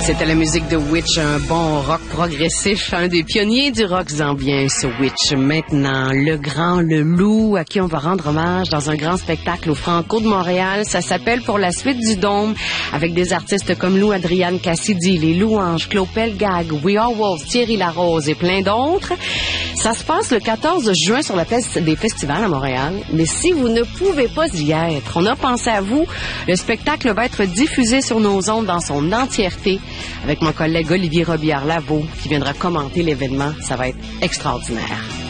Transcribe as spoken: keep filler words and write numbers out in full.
C'était la musique de Witch, un bon rock progressif, un des pionniers du rock zambien, ce Witch. Maintenant, le grand, le loup, à qui on va rendre hommage dans un grand spectacle au Franco de Montréal. Ça s'appelle Pour la suite du Dôme, avec des artistes comme Lou Adriane Cassidy, les Louanges, Claude Pelgag, We Are Wolves, Thierry Larose et plein d'autres. Ça se passe le quatorze juin sur la place des festivals à Montréal. Mais si vous ne pouvez pas y être, on a pensé à vous. Le spectacle va être diffusé sur nos ondes dans son entièreté avec mon collègue Olivier Robillard-Lavaux qui viendra commenter l'événement. Ça va être extraordinaire.